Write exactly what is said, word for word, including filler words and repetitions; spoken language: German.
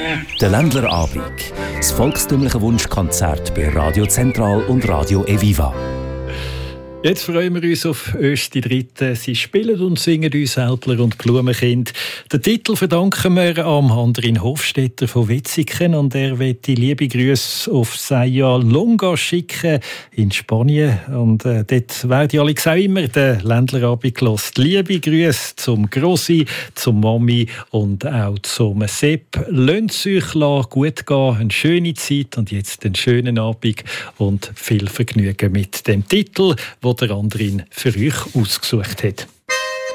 Der Ländlerabend. Das volkstümliche Wunschkonzert bei Radio Zentral und Radio Eviva. Jetzt freuen wir uns auf Östi Dritte. Sie spielen und singen uns Älpler und Blumenkind. Den Titel verdanken wir am Handrin Hofstetter von Wetzikon und er will die liebe Grüße auf Saya Longa schicken in Spanien. Und äh, dort werden alle auch immer den Ländlerabend gehört. Liebe Grüße zum Grossi, zum Mami und auch zum Sepp. Lasst es euch gut gehen, eine schöne Zeit und jetzt einen schönen Abend und viel Vergnügen mit dem Titel, wo der Andrin für euch ausgesucht hat.